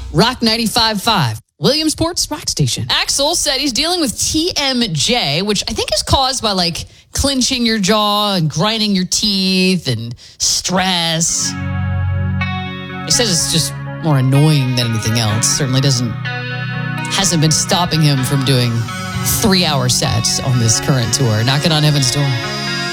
Rock 95.5. Williamsport's rock station. Axl said he's dealing with TMJ, which I think is caused by like clenching your jaw and grinding your teeth and stress. He says it's just more annoying than anything else. Certainly hasn't been stopping him from doing 3-hour sets on this current tour. Knocking on heaven's door.